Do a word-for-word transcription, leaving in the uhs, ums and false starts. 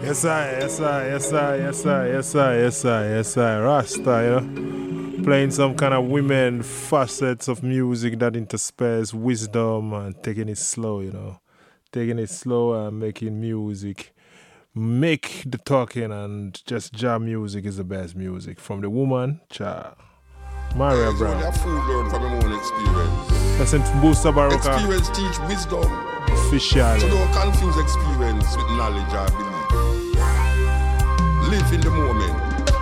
Yes, sir, yes, sir, yes, sir, yes, sir, yes, sir, yes, sir, yes, sir. Rasta, you know, playing some kind of women facets of music that intersperse wisdom and taking it slow, you know, taking it slow and making music. Make the talking and just jam music is the best music. From the woman, cha. Maria Hey, Brown. so that fool learn from your own experience. Listen to Busta Baroka. Experience teach wisdom. Official. So don't confuse experience with knowledge or belief. Live in the moment.